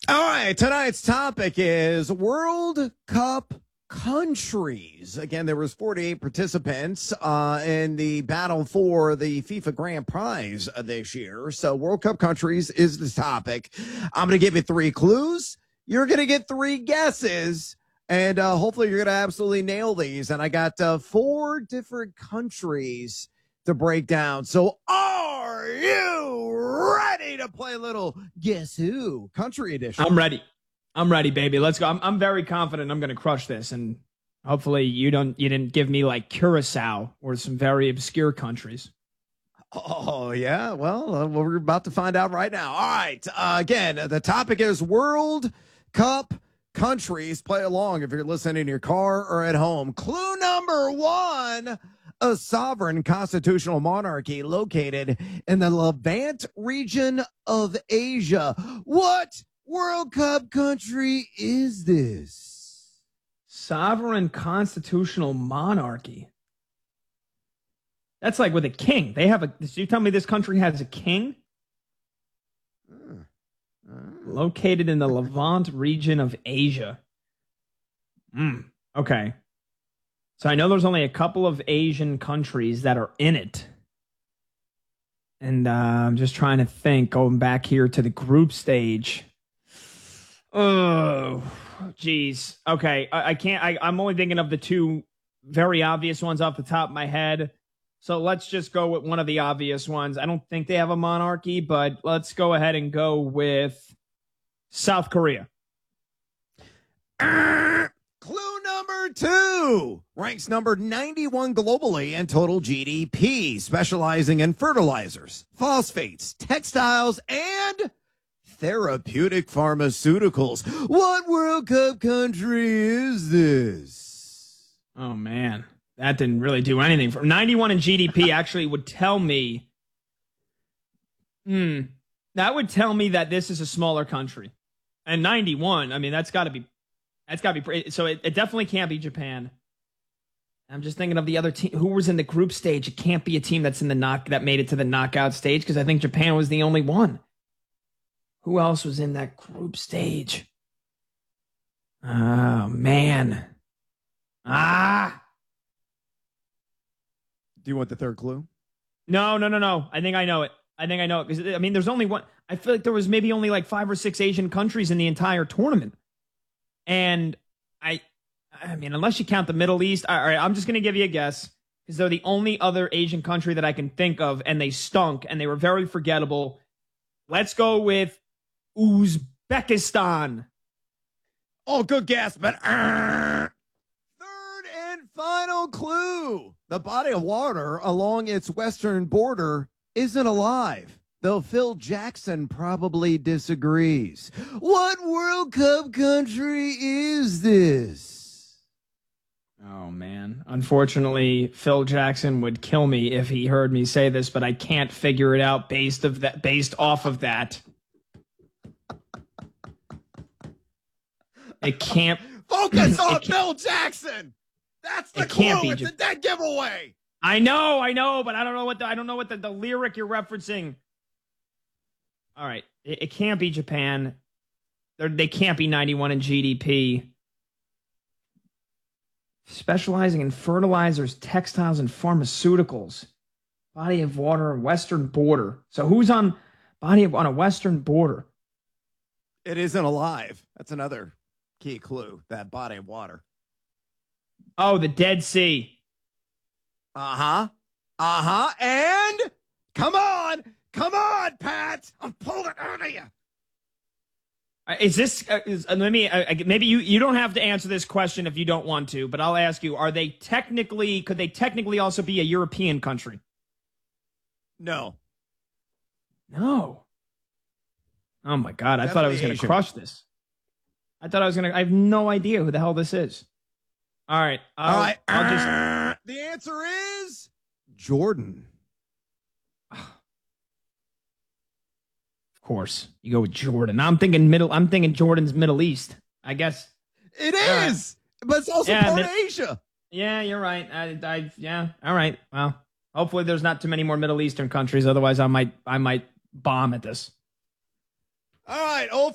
All right, tonight's topic is World Cup countries. Again, there was 48 participants in the battle for the FIFA Grand Prize this year. So World Cup countries is the topic. I'm going to give you 3 clues. You're going to get 3 guesses, and hopefully you're going to absolutely nail these. And I got 4 different countries to break down. So are you ready to play a little Guess Who Country Edition? I'm ready. I'm ready, baby. Let's go. I'm very confident I'm going to crush this, and hopefully you didn't give me like Curacao or some very obscure countries. Oh, yeah. Well, we're about to find out right now. All right. Again, the topic is World Cup countries. Play along if you're listening in your car or at home. Clue number 1. A sovereign constitutional monarchy located in the Levant region of Asia. What World Cup country is this? Sovereign constitutional monarchy. That's like with a king. They have a. So you tell me this country has a king? Located in the Levant region of Asia. Okay. So I know there's only a couple of Asian countries that are in it. And I'm just trying to think, going back here to the group stage. Oh, geez. Okay, I can't. I'm only thinking of the 2 very obvious ones off the top of my head. So let's just go with one of the obvious ones. I don't think they have a monarchy, but let's go ahead and go with South Korea. Clue number 2. Ranks number 91 globally in total GDP, specializing in fertilizers, phosphates, textiles, and therapeutic pharmaceuticals. What World Cup country is this? Oh, man. That didn't really do anything. For 91 in GDP actually would tell me... That would tell me that this is a smaller country. And 91, I mean, that's got to be... So it definitely can't be Japan. I'm just thinking of the other team. Who was in the group stage? It can't be a team that's in the that made it to the knockout stage, because I think Japan was the only one. Who else was in that group stage? Oh, man. Do you want the 3rd clue? No. I think I know it. Because, I mean, there's only one. I feel like there was maybe only like 5 or 6 Asian countries in the entire tournament. And I mean, unless you count the Middle East, all right, I'm just going to give you a guess, because they're the only other Asian country that I can think of, and they stunk, and they were very forgettable. Let's go with Uzbekistan. Oh, good guess, but 3rd and final clue. The body of water along its western border isn't alive, though Phil Jackson probably disagrees. What World Cup country is this? Oh, man. Unfortunately, Phil Jackson would kill me if he heard me say this, but I can't figure it out based off of that. It can't... Focus on Phil Jackson! That's the clue! It's a dead giveaway! I know, but I don't know what the lyric you're referencing. All right, it can't be Japan. They can't be 91 in GDP. Specializing in fertilizers, textiles, and pharmaceuticals. Body of water, western border. So who's on a western border? It isn't alive. That's another key clue, that body of water. Oh, the Dead Sea. And come on, Pat. I'm pulling it out of you. Is this? Maybe you don't have to answer this question if you don't want to, but I'll ask you: Could they technically also be a European country? No. Oh my God! I thought I was going to crush this. I have no idea who the hell this is. All right. The answer is Jordan. Of course, you go with Jordan. I'm thinking Jordan's Middle East. I guess it is, but it's also part of Asia. Yeah, you're right. All right. Well, hopefully there's not too many more Middle Eastern countries. Otherwise, I might bomb at this. All right.